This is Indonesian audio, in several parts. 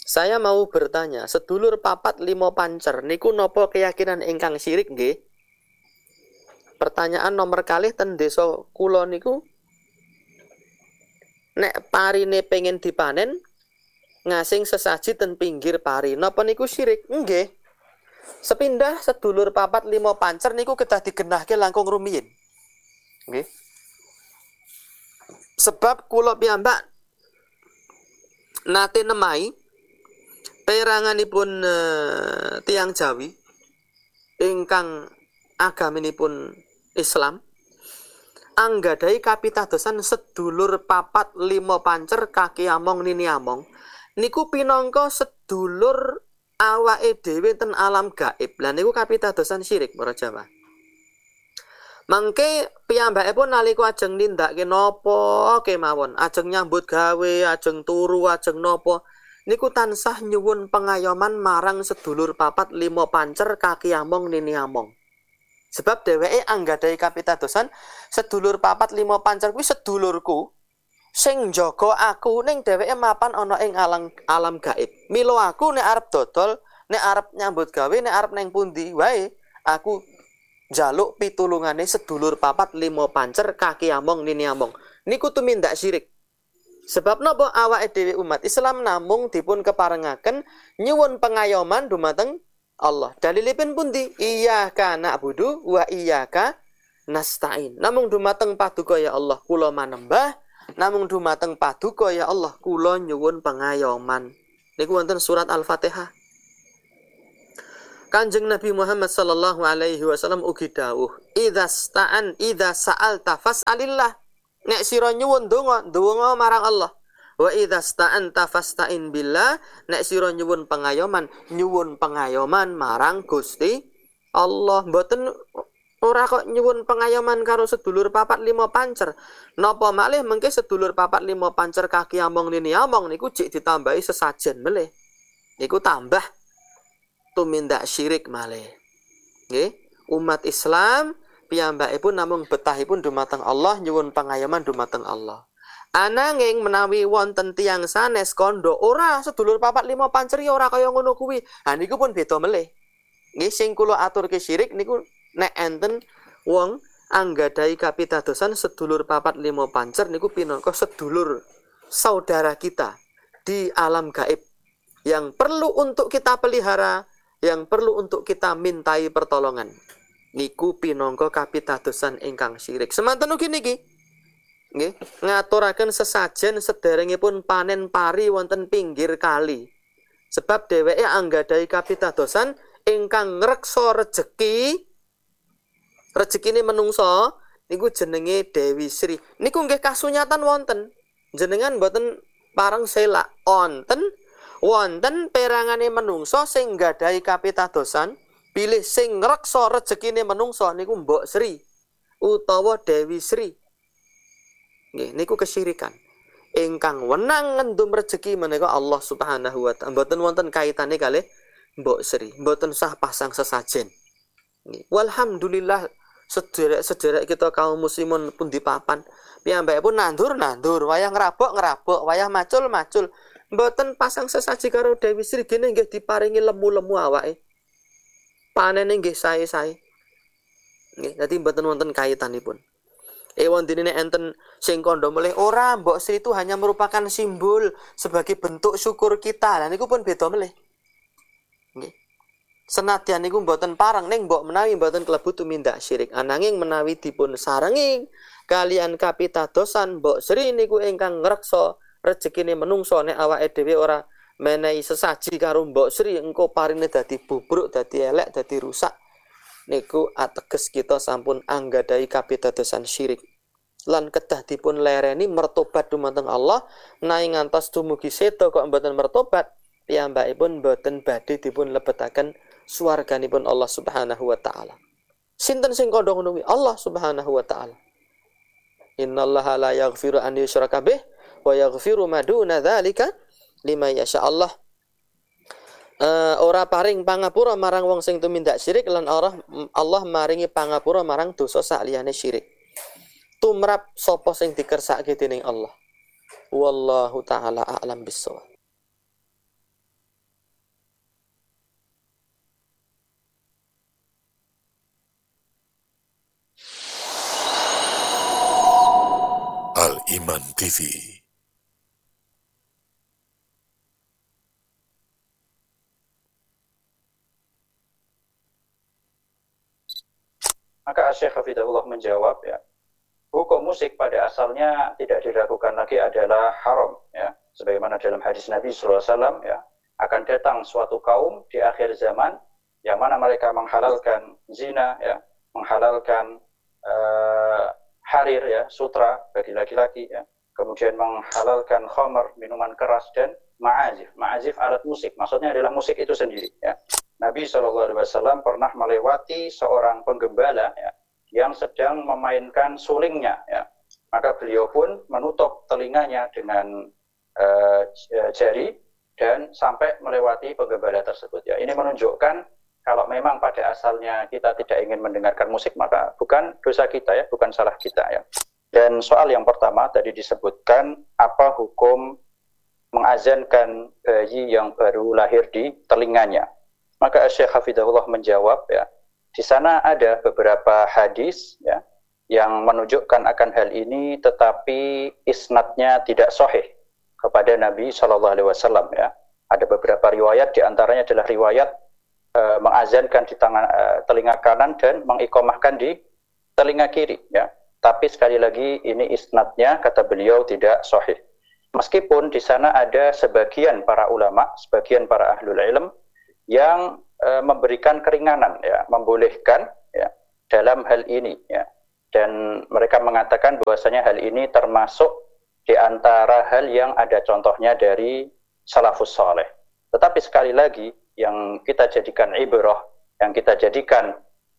Saya mau bertanya, sedulur papat limo pancer niku nopo keyakinan ingkang syirik nggih? Pertanyaan nomor kalih ten desa kula niku, nek parine pengen dipanen ngasing sesaji ten pinggir pari, napa niku syirik? Nggih. Sepindah sedulur papat limo pancer niku kedah digenahke langkung rumiyin. Nggih. Sebab kula piyambak nate nemai peranganipun tiang Jawi ingkang agaminipun Islam anggadhahi kapitadosan sedulur papat limo pancer kaki among nini among niku pinangka sedulur awake dhewe ten alam gaib. Lah niku kapitadosan syirik para Jawa. Mangke piyambakipun nalika ajeng nindakake napa kemawon, ajeng nyambut gawe, ajeng turu, ajeng napa niku tansah nyuwun pengayoman marang sedulur papat limo pancer kaki among nini among. Sebab dheweke anggadhahi kapitadosan sedulur papat limo pancer kuwi sedulurku sing njaga aku ning dheweke mapan ana ing alam gaib. Milo aku nek arep dodol, nek arep nyambut gawe, nek arep neng pundi wae aku jaluk pitulungane sedulur papat limo pancer kaki among nini among. Niku tumindak syirik. Sebab napa awake dhewe umat Islam namung dipun keparengaken nyuwun pengayoman dumateng Allah. Dalilipun pundi? Iyyaka na'budu wa iyyaka nasta'in. Namung dumateng paduka ya Allah kula manembah, namung dumateng paduka ya Allah kula nyuwun pengayoman. Niku wonten surat Al-Fatihah. Kanjeng Nabi Muhammad sallallahu alaihi wasallam ugi dawuh, idza sa'alta fas'alillah. Nek sira nyuwun donga marang Allah. Wa idza sta'anta fasta'in billah. Nek sira nyuwun pengayoman marang Gusti Allah. Mboten ora kok nyuwun pengayoman karo sedulur papat limo pancer. Napa malih mengke sedulur papat limo pancer kaki among nini among niku jek ditambahi sesajen melih. Niku tambah tumindak syirik malih. Nggih, umat Islam piyambakipun namung betahipun dumateng Allah, nyuwun pengayoman dumateng Allah. Ananging menawi wonten tiyang sanes kondo ora sedulur papat limo pancer ora kaya ngono kuwi. Ha niku pun beda melih. Nggih, sing kula aturke syirik niku nek enten wong anggadhahi kapitadosan sedulur papat limo pancer niku pinangka sedulur saudara kita di alam gaib yang perlu untuk kita pelihara, yang perlu untuk kita mintai pertolongan. Niku pinangka kapitadosan ingkang syirik. Semanten ugi niki nggih ngaturaken sesajen sederengipun panen pari wonten pinggir kali. Sebab dheweke anggadhahi kapitadosan ingkang ngreksa rezekine menungso niku jenenge Dewi Sri. Niku nggih kasunyatan wonten. Jenengan mboten pareng selak wonten perangane menungso sing nggadhahi kapitadosan pilih sing ngreksa rezekine menungso niku Mbok Sri utawa Dewi Sri. Nggih, niku kesyirikan. Ingkang wenang ngendum rezeki menika Allah Subhanahu wa taala. Mboten wonten kaitane kalih Mbok Sri, mboten sah pasang sesajen. Nggih. Walhamdulillah sederek kita kaum muslimun pundi papan piyambakipun nandur, wayah ngrabok, wayah macul. Mboten pasang sesaji karo Dewi Sri gene nggih diparingi lemu-lemu awake. Panene nggih sae-sae. Nggih, dadi mboten wonten kaitanipun. Wondene enten sing kandha melih ora, Mbok Sri itu hanya merupakan simbol sebagai bentuk syukur kita. Lah niku pun beda melih. Nggih. Senadyan niku mboten pareng ning mbok menawi mboten klebu tumindak syirik. Ananging menawi dipun sarengi kalian kapitadosan Mbok Sri niku ingkang ngreksa rezekine menungso nek awake dhewe ora menehi sesaji karo Mbok Sri engko parine dadi bubruk, dadi elek, dadi rusak. Niku ateges kita sampun anggadhahi kapitadosan syirik. Lan kedah dipun lereni mertobat dumateng Allah, nanging ngantos dumugi seda kok mboten mertobat, piyambakipun mboten badhe dipun lebetaken swarganipun Allah Subhanahu wa taala. Sinten sing kandha ngono kuwi? Allah Subhanahu wa taala. Innallaha la yaghfiru an yushraka bih wa yaghfiru ma duna dzalika liman yasha. Allah ora paring pangapura marang wong sing tumindak syirik lan Allah maringi pangapura marang dosa sakliyane syirik. Tumrap sapa sing dikersake dening Allah. Wallahu taala a'lam bissawab. Iman TV. Maka Syekh Hafidahullah menjawab, ya, hukum musik pada asalnya tidak diragukan lagi adalah haram, ya. Sebagaimana dalam hadis Nabi SAW, ya, akan datang suatu kaum di akhir zaman yang mana mereka menghalalkan zina, ya, menghalalkan harir, ya, sutra bagi laki-laki, ya, kemudian menghalalkan khamar, minuman keras, dan ma'azif. Ma'azif alat musik, maksudnya adalah musik itu sendiri, ya. Nabi SAW pernah melewati seorang penggembala, ya, yang sedang memainkan sulingnya, ya. Maka beliau pun menutup telinganya dengan jari dan sampai melewati penggembala tersebut, ya. Ini menunjukkan kalau memang pada asalnya kita tidak ingin mendengarkan musik, maka bukan dosa kita, ya, bukan salah kita, ya. Dan soal yang pertama tadi disebutkan apa hukum mengazankan bayi yang baru lahir di telinganya. Maka Syekh Hafidahullah menjawab, ya, di sana ada beberapa hadis, ya, yang menunjukkan akan hal ini, tetapi isnadnya tidak sahih kepada Nabi SAW, ya. Ada beberapa riwayat, diantaranya adalah riwayat mengazankan di telinga kanan dan mengiqamahkan di telinga kiri, ya. Tapi sekali lagi ini isnadnya kata beliau tidak sahih. Meskipun di sana ada sebagian para ulama, sebagian para ahlul ilm yang memberikan keringanan, ya, membolehkan, ya, dalam hal ini, ya. Dan mereka mengatakan bahwasanya hal ini termasuk di antara hal yang ada contohnya dari salafus saleh. Tetapi sekali lagi yang kita jadikan ibrah, yang kita jadikan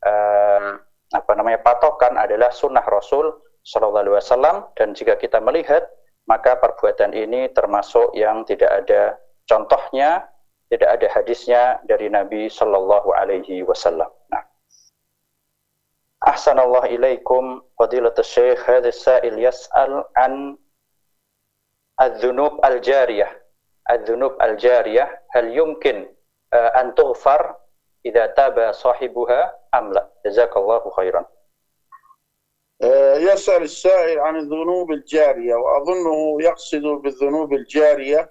patokan adalah sunnah Rasul SAW, dan jika kita melihat maka perbuatan ini termasuk yang tidak ada contohnya, tidak ada hadisnya dari Nabi Sallallahu Alaihi Wasallam. Nah, Ahsanallah ilaikum fadilatul Syekh, hadha sa'il yas'al an adz-dzunub al-jariyah. Adz-dzunub al-jariyah hal yumkin an tughfar idza taba sahibuha am la? Jazakallahu khairan. يسأل السائل عن الذنوب الجارية، وأظنه يقصد بالذنوب الجارية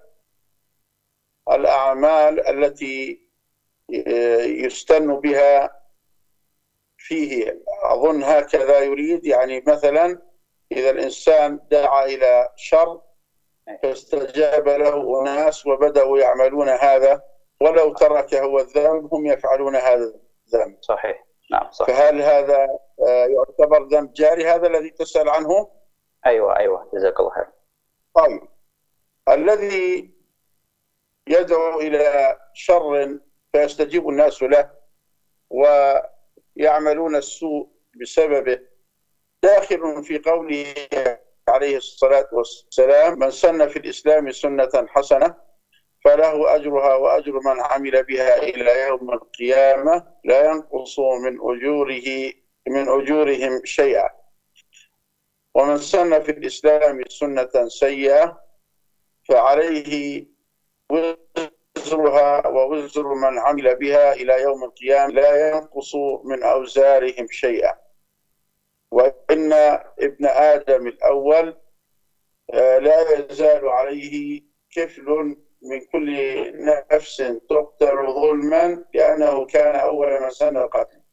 الأعمال التي يستن بها فيه. أظن هكذا يريد، يعني مثلا إذا الإنسان دعا إلى شر فاستجاب له أناس وبدأوا يعملون هذا، ولو تركه الذنب هم يفعلون هذا الذنب. صحيح، نعم صحيح. فهل هذا يعتبر ذنب جاري، هذا الذي تسأل عنه؟ أيوة جزاك الله خير. طيب، الذي يدعو إلى شر فيستجيب الناس له ويعملون السوء بسببه داخل في قوله عليه الصلاة والسلام: من سن في الإسلام سنة حسنة فله أجرها وأجر من عمل بها إلى يوم القيامة لا ينقص من أجورهم شيئا، ومن سن في الإسلام سنة سيئة فعليه وزرها ووزر من عمل بها إلى يوم القيامة لا ينقص من أوزارهم شيئا. وإن ابن آدم الأول لا يزال عليه كفل من كل نفس تقتل ظلما لأنه كان أول من سن القتل.